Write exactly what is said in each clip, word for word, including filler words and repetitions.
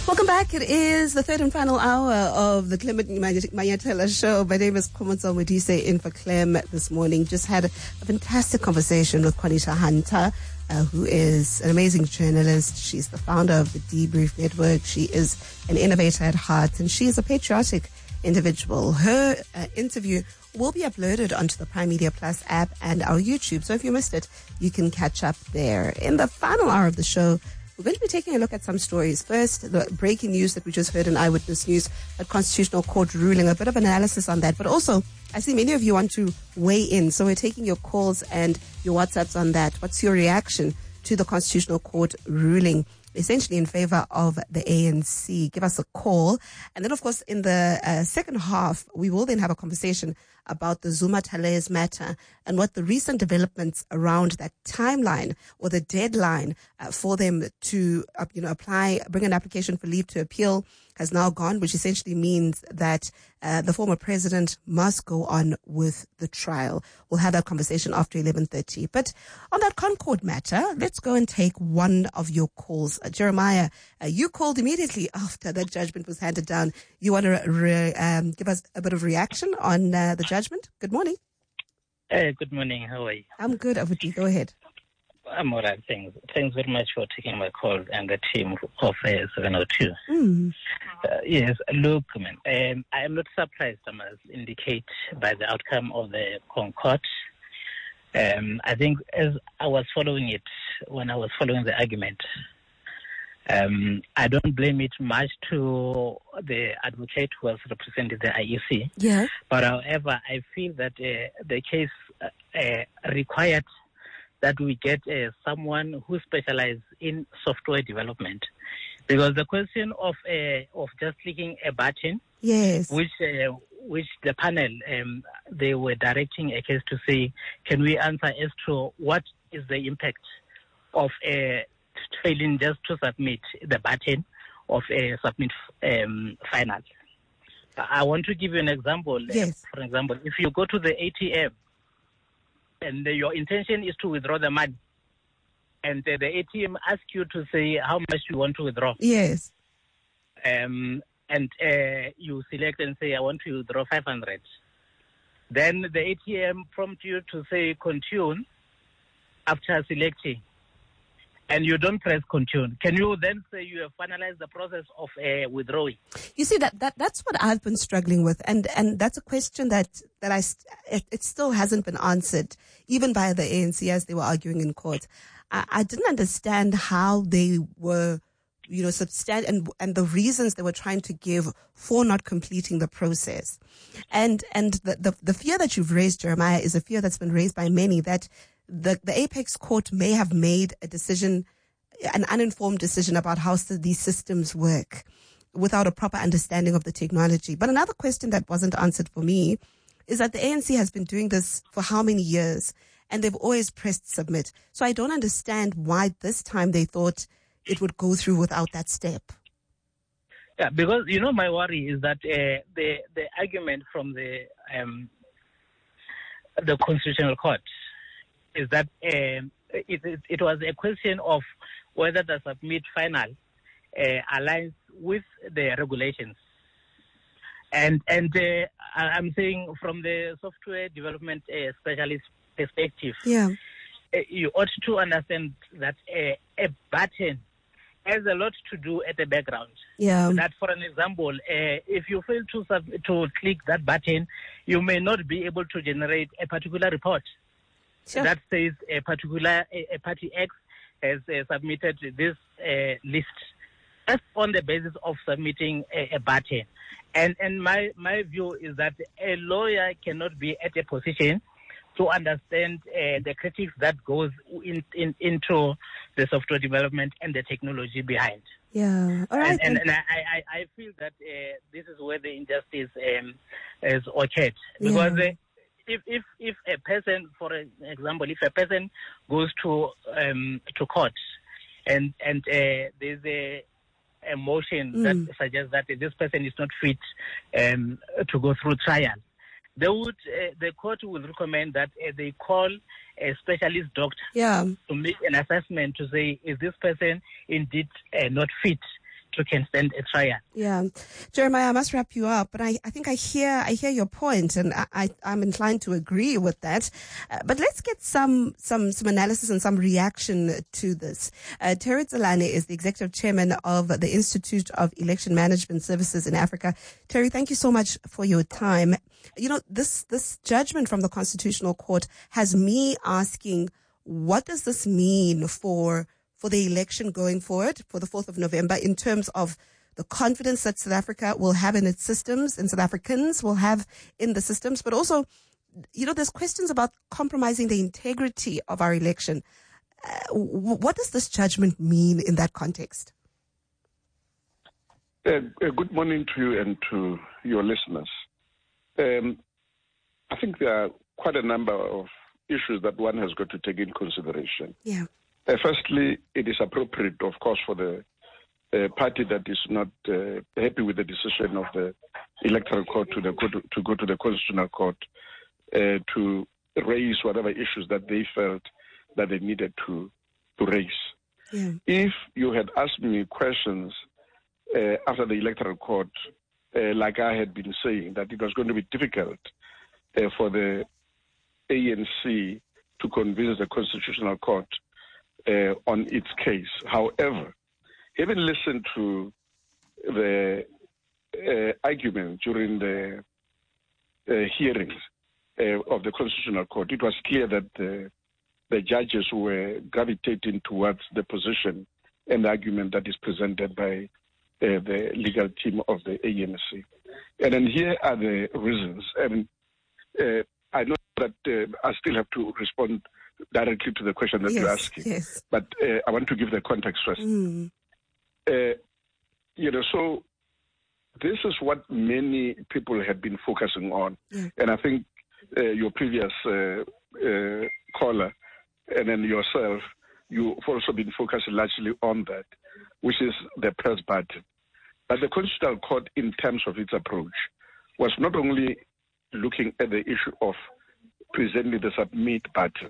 Welcome back. It is the third and final hour of the Clement Manyatela show. My name is Khomotso Modise in for Clem this morning. Just had a, a fantastic conversation with Qanisha Hunter, uh, who is an amazing journalist. She's the founder of the Debrief Network. She is an innovator at heart, and she is a patriotic individual. Her uh, interview will be uploaded onto the Prime Media Plus app and our YouTube. So if you missed it, you can catch up there. In the final hour of the show, we're going to be taking a look at some stories. First, the breaking news that we just heard in Eyewitness News, a Constitutional Court ruling, a bit of analysis on that. But also, I see many of you want to weigh in. So we're taking your calls and your WhatsApps on that. What's your reaction to the Constitutional Court ruling, essentially in favor of the A N C? Give us a call. And then, of course, in the uh, second half, we will then have a conversation about the Zuma Thalers matter and what the recent developments around that timeline or the deadline uh, for them to, uh, you know, apply, bring an application for leave to appeal has now gone, which essentially means that uh, the former president must go on with the trial. We'll have that conversation after eleven thirty. But on that Concord matter, let's go and take one of your calls. Uh, Jeremiah, uh, you called immediately after that judgment was handed down. You want to re- um, give us a bit of reaction on uh, the judgment? Good morning. Hey, good morning. How are you? I'm good, Avuti. Go ahead. I'm all right, thanks. Thanks very much for taking my call and the team of uh, seven oh two. Mm. Uh, yes, look, man, um, I am not surprised, I must indicate, by the outcome of the Concord. Um, I think as I was following it, when I was following the argument, um, I don't blame it much to the advocate who was representing the I E C. Yeah. But however, I feel that uh, the case uh, uh, required that we get uh, someone who specializes in software development, because the question of uh, of just clicking a button, yes, which uh, which the panel um, they were directing a case to say, can we answer as to what is the impact of uh, failing just to submit the button of a uh, submit um, final. I want to give you an example. Yes. Uh, for example, if you go to the A T M, and uh, your intention is to withdraw the money, and uh, the A T M asks you to say how much you want to withdraw. Yes. Um, and uh, you select and say, I want to withdraw five hundred. Then the A T M prompts you to say continue after selecting, and you don't press continue. Can you then say you have finalized the process of uh, withdrawing? You see, that, that that's what I've been struggling with, and and that's a question that that I it, it still hasn't been answered, even by the A N C as they were arguing in court. I, I didn't understand how they were, you know, substan- and and the reasons they were trying to give for not completing the process, and and the the, the fear that you've raised, Jeremiah, is a fear that's been raised by many that the the Apex Court may have made a decision, an uninformed decision about how these systems work, without a proper understanding of the technology. But another question that wasn't answered for me is that the A N C has been doing this for how many years, and they've always pressed submit. So I don't understand why this time they thought it would go through without that step. Yeah, because, you know, my worry is that uh, the the argument from the um, the Constitutional Court is that um, it, it, it was a question of whether the submit final uh, aligns with the regulations. And and uh, I'm saying from the software development uh, specialist perspective, yeah, uh, you ought to understand that uh, a button has a lot to do at the background. Yeah. That, for an example, uh, if you fail to sub- to click that button, you may not be able to generate a particular report. Sure. That says a particular a, a party X has uh, submitted this uh, list. That's on the basis of submitting a, a button. And and my, my view is that a lawyer cannot be at a position to understand uh, the critics that goes in, in, into the software development and the technology behind. Yeah, all right. And, and, and I, I, I feel that uh, this is where the injustice um, is occurred. Because yeah. uh, if, if if a person, for example, if a person goes to um, to court and and uh, there's a a motion mm. that suggests that this person is not fit um, to go through trial, they would uh, the court would recommend that uh, they call a specialist doctor yeah. to make an assessment to say, is this person indeed uh, not fit to can stand a trial. Yeah. Jeremiah, I must wrap you up, but I, I think I hear I hear your point, and I, I, I'm inclined to agree with that. Uh, but let's get some, some, some analysis and some reaction to this. Uh, Terry Tselane is the Executive Chairman of the Institute of Election Management Services in Africa. Terry, thank you so much for your time. You know, this, this judgment from the Constitutional Court has me asking, what does this mean for for the election going forward for the fourth of November in terms of the confidence that South Africa will have in its systems and South Africans will have in the systems, but also, you know, there's questions about compromising the integrity of our election. Uh, what does this judgment mean in that context? Uh, uh, good morning to you and to your listeners. Um, I think there are quite a number of issues that one has got to take in consideration. Yeah. Uh, firstly, it is appropriate, of course, for the uh, party that is not uh, happy with the decision of the Electoral Court to, the, to go to the Constitutional Court uh, to raise whatever issues that they felt that they needed to, to raise. Yeah. If you had asked me questions uh, after the Electoral Court, uh, like I had been saying, that it was going to be difficult uh, for the A N C to convince the Constitutional Court Uh, on its case. However, having listened to the uh, argument during the uh, hearings uh, of the Constitutional Court, it was clear that the, the judges were gravitating towards the position and the argument that is presented by uh, the legal team of the A N C. And then here are the reasons. And uh, I know that uh, I still have to respond directly to the question that yes, you're asking. Yes. But uh, I want to give the context first. Mm. Uh, you know, so this is what many people have been focusing on. Yeah. And I think uh, your previous uh, uh, caller and then yourself, you've also been focusing largely on that, which is the press button. But the Constitutional Court, in terms of its approach, was not only looking at the issue of presenting the submit button.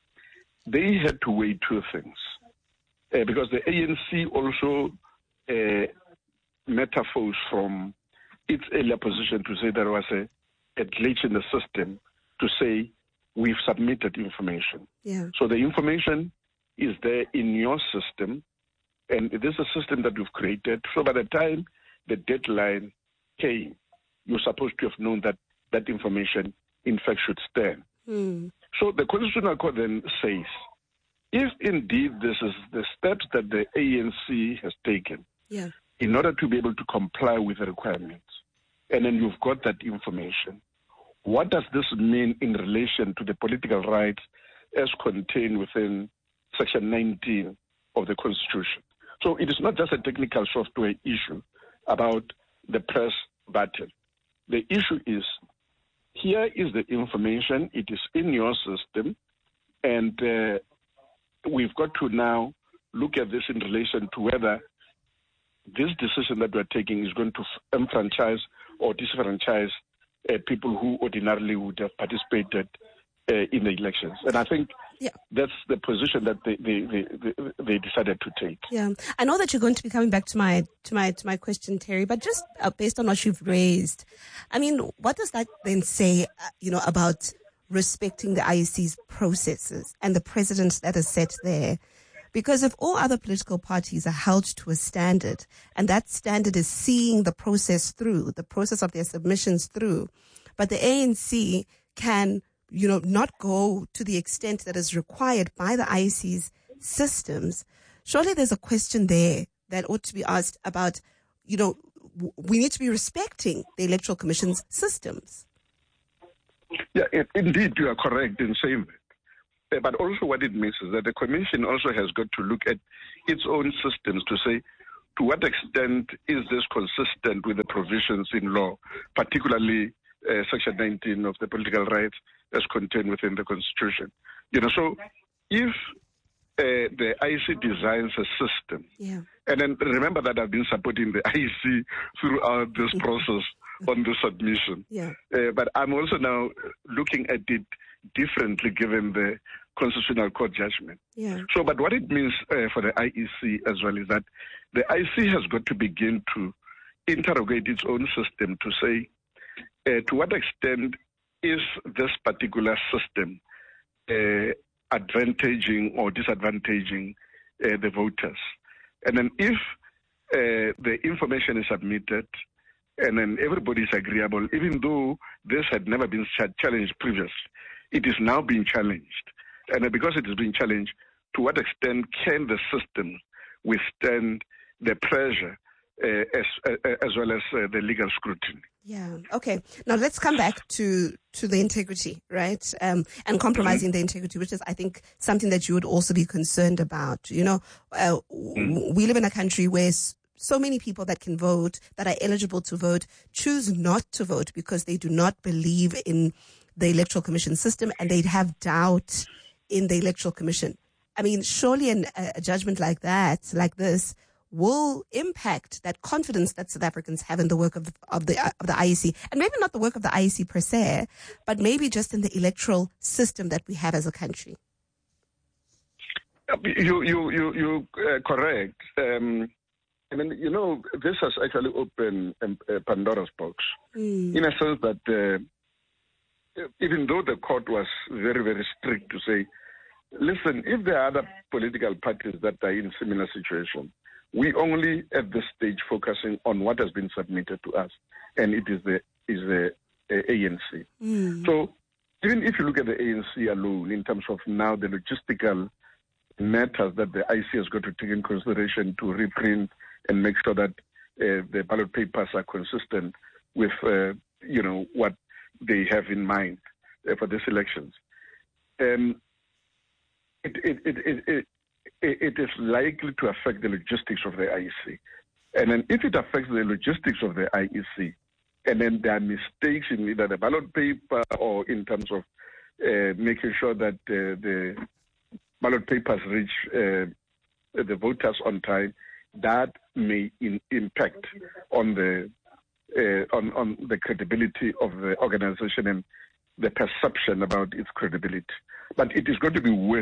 They had to weigh two things, uh, because the A N C also uh, metaphors from its earlier position to say there was a, a glitch in the system to say we've submitted information. Yeah. So the information is there in your system, and this is a system that we've created. So by the time the deadline came, you're supposed to have known that that information, in fact, should stand. Mm. So the Constitutional Court then says, if indeed this is the steps that the A N C has taken yeah. in order to be able to comply with the requirements, and then you've got that information, what does this mean in relation to the political rights as contained within Section nineteen of the Constitution? So it is not just a technical software issue about the press button. The issue is, here is the information, it is in your system, and uh, we've got to now look at this in relation to whether this decision that we're taking is going to enfranchise or disenfranchise uh, people who ordinarily would have participated uh, in the elections. And I think yeah. that's the position that they, they, they, they decided to take. Yeah, I know that you're going to be coming back to my to my to my question, Terry. But just uh, based on what you've raised, I mean, what does that then say, uh, you know, about respecting the I E C's processes and the precedent that is set there? Because if all other political parties are held to a standard, and that standard is seeing the process through, the process of their submissions through, but the A N C can, you know, not go to the extent that is required by the I E C's systems, surely there's a question there that ought to be asked about, you know, w- we need to be respecting the Electoral Commission's systems. Yeah, it, indeed, you are correct in saying that. But also what it means is that the Commission also has got to look at its own systems to say, to what extent is this consistent with the provisions in law, particularly uh, Section nineteen of the political rights as contained within the Constitution. You know, so if uh, the I E C designs a system, yeah. and then remember that I've been supporting the I E C throughout this process on the submission. Yeah. Uh, but I'm also now looking at it differently given the Constitutional Court judgment. Yeah. So, but what it means uh, for the I E C as well is that the I E C has got to begin to interrogate its own system to say, uh, to what extent is this particular system uh, advantaging or disadvantaging uh, the voters? And then if uh, the information is submitted and then everybody is agreeable, even though this had never been challenged previously, it is now being challenged. And because it is being challenged, to what extent can the system withstand the pressure uh, as, uh, as well as uh, the legal scrutiny? Yeah. Okay. Now let's come back to, to the integrity, right? Um, and compromising mm-hmm. the integrity, which is, I think, something that you would also be concerned about. You know, uh, mm-hmm. we live in a country where so many people that can vote, that are eligible to vote, choose not to vote because they do not believe in the Electoral Commission system and they have doubt in the Electoral Commission. I mean, surely an, a judgment like that, like this, will impact that confidence that South Africans have in the work of the, of the of the I E C, and maybe not the work of the I E C per se, but maybe just in the electoral system that we have as a country. You you you you uh, correct. Um, I mean, you know, this has actually opened a Pandora's box mm. in a sense that uh, even though the court was very very strict to say, listen, if there are other political parties that are in similar situation, we only at this stage focusing on what has been submitted to us, and it is the is the uh, A N C. Mm. So even if you look at the A N C alone, in terms of now the logistical matters that the I E C has got to take in consideration to reprint and make sure that uh, the ballot papers are consistent with uh, you know what they have in mind uh, for these elections. Um, it, it, it, it, it it is likely to affect the logistics of the I E C. And then if it affects the logistics of the I E C, and then there are mistakes in either the ballot paper or in terms of uh, making sure that uh, the ballot papers reach uh, the voters on time, that may in, impact on the uh, on, on the credibility of the organization and the perception about its credibility. But it is going to be worse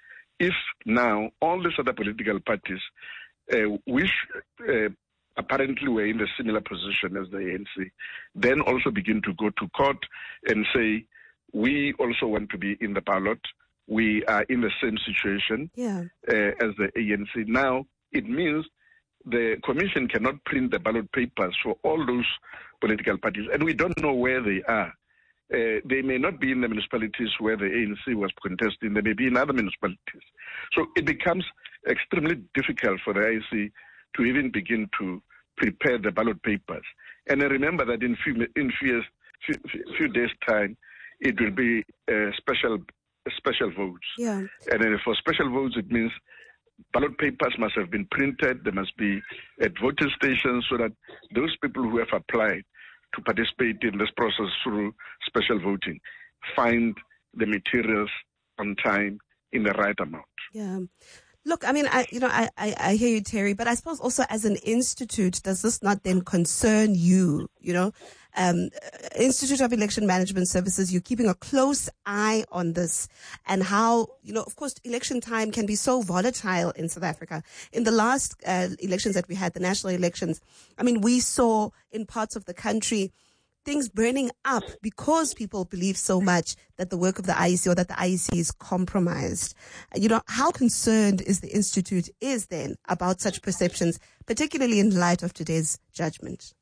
if now all these other political parties, uh, which uh, apparently were in a similar position as the A N C, then also begin to go to court and say, we also want to be in the ballot. We are in the same situation yeah. uh, as the A N C. Now, it means the commission cannot print the ballot papers for all those political parties, and we don't know where they are. Uh, they may not be in the municipalities where the A N C was contesting. They may be in other municipalities. So it becomes extremely difficult for the I E C to even begin to prepare the ballot papers. And I remember that in few in few, few, few days' time, it will be uh, special special votes. Yeah. And then for special votes, it means ballot papers must have been printed. They must be at voting stations so that those people who have applied to participate in this process through special voting find the materials on time in the right amount. Yeah. Look, I mean, I, you know, I, I, I hear you, Terry, but I suppose also as an institute, does this not then concern you, you know? Um, Institute of Election Management Services, you're keeping a close eye on this and how, you know, of course, election time can be so volatile in South Africa. In the last uh, elections that we had, the national elections, I mean, we saw in parts of the country things burning up because people believe so much that the work of the I E C or that the I E C is compromised. You know, how concerned is the Institute is then about such perceptions, particularly in light of today's judgment?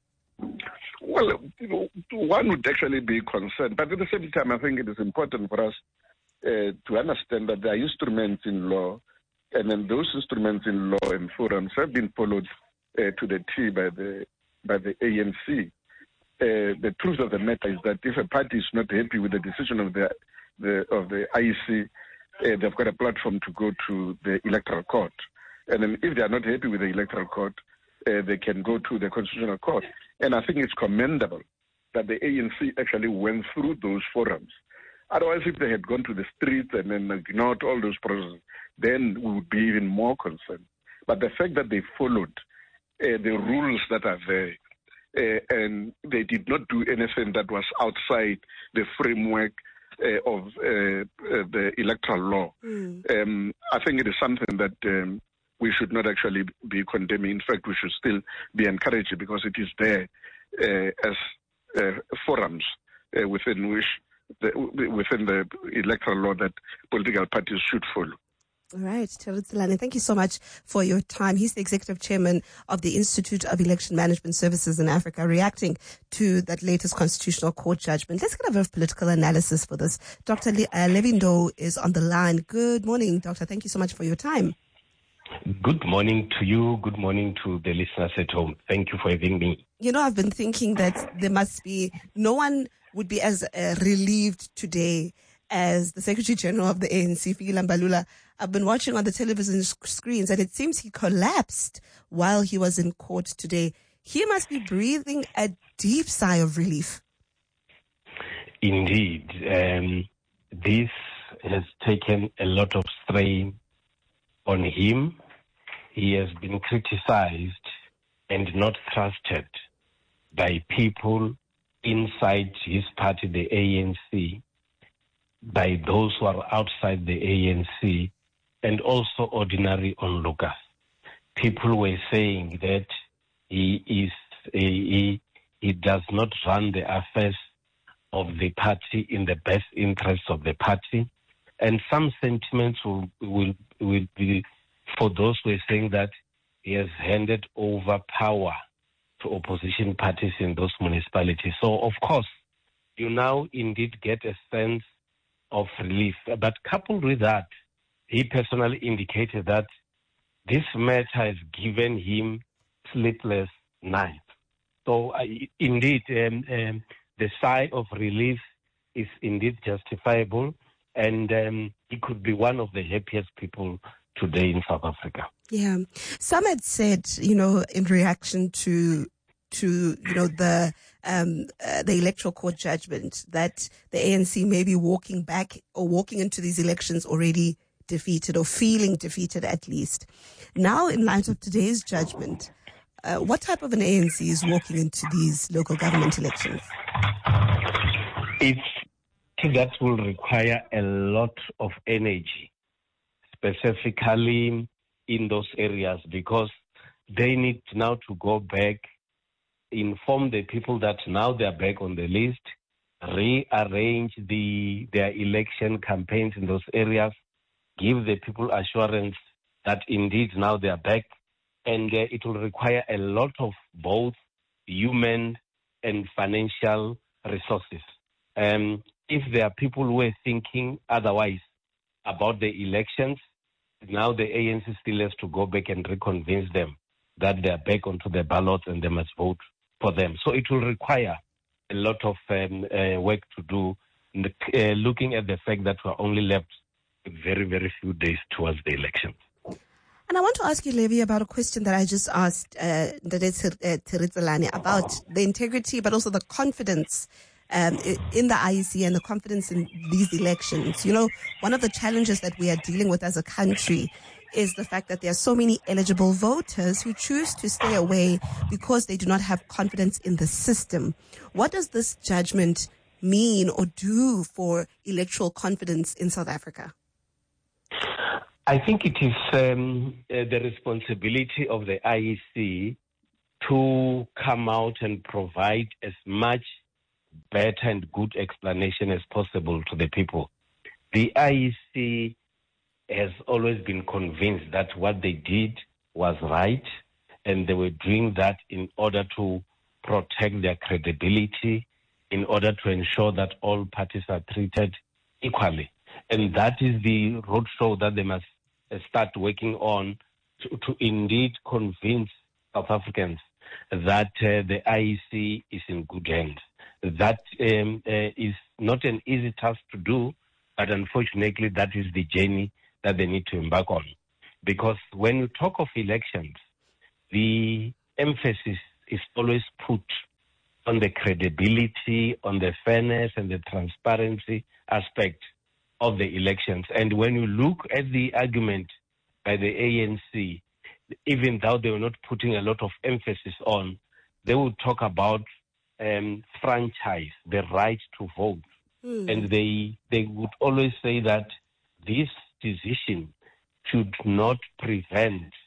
Well, you know, one would actually be concerned, but at the same time, I think it is important for us uh, to understand that there are instruments in law, and then those instruments in law and forums have been followed uh, to the T by the by the A N C. Uh, the truth of the matter is that if a party is not happy with the decision of the, the of the I E C, uh, they've got a platform to go to the electoral court. And then if they are not happy with the electoral court, uh, they can go to the constitutional court. And I think it's commendable that the A N C actually went through those forums. Otherwise, if they had gone to the streets and then ignored all those processes, then we would be even more concerned. But the fact that they followed uh, the rules that are there, Uh, and they did not do anything that was outside the framework uh, of uh, uh, the electoral law. Mm. Um, I think it is something that um, we should not actually be condemning. In fact, we should still be encouraging, because it is there uh, as uh, forums uh, within which the, within the electoral law that political parties should follow. All right, Tseretselane, thank you so much for your time. He's the executive chairman of the Institute of Election Management Services in Africa, reacting to that latest constitutional court judgment. Let's get a bit of political analysis for this. Doctor Le- uh, Levindo is on the line. Good morning, Doctor. Thank you so much for your time. Good morning to you. Good morning to the listeners at home. Thank you for having me. You know, I've been thinking that there must be, no one would be as uh, relieved today as the Secretary General of the A N C, Fikile Mbalula. I've been watching on the television screens, and it seems he collapsed while he was in court today. He must be breathing a deep sigh of relief. Indeed. Um, this has taken a lot of strain on him. He has been criticized and not trusted by people inside his party, the A N C, by those who are outside the A N C, and also ordinary onlookers. People were saying that he is he, he does not run the affairs of the party in the best interests of the party, and some sentiments will will will be for those who are saying that he has handed over power to opposition parties in those municipalities. So, of course, you now indeed get a sense of relief. But coupled with that, he personally indicated that this matter has given him sleepless nights. So, uh, indeed, um, um, the sigh of relief is indeed justifiable, and um, he could be one of the happiest people today in South Africa. Yeah. Some had said, you know, in reaction to to, you know, the um, uh, the electoral court judgment, that the A N C may be walking back or walking into these elections already defeated, or feeling defeated at least. Now, in light of today's judgment, uh, what type of an A N C is walking into these local government elections? It's that will require a lot of energy, specifically in those areas, because they need now to go back, inform the people that now they are back on the list, rearrange the their election campaigns in those areas, give the people assurance that indeed now they are back, and uh, it will require a lot of both human and financial resources. Um, if there are people who are thinking otherwise about the elections, now the A N C still has to go back and reconvince them that they are back onto the ballots and they must vote for them. So it will require a lot of um, uh, work to do, uh, looking at the fact that we're only left very, very few days towards the elections. And I want to ask you, Levi, about a question that I just asked uh, Tseretselane about the integrity, but also the confidence um, in the I E C and the confidence in these elections. You know, one of the challenges that we are dealing with as a country is the fact that there are so many eligible voters who choose to stay away because they do not have confidence in the system. What does this judgment mean or do for electoral confidence in South Africa? I think it is um, uh, the responsibility of the I E C to come out and provide as much better and good explanation as possible to the people. The I E C has always been convinced that what they did was right, and they were doing that in order to protect their credibility, in order to ensure that all parties are treated equally. And that is the roadshow that they must start working on to, to indeed convince South Africans that uh, the I E C is in good hands. That um, uh, is not an easy task to do, but unfortunately that is the journey that they need to embark on. Because when you talk of elections, the emphasis is always put on the credibility, on the fairness and the transparency aspect of the elections. And when you look at the argument by the A N C, even though they were not putting a lot of emphasis on, they would talk about um, franchise, the right to vote. Mm. And they they would always say that this decision should not prevent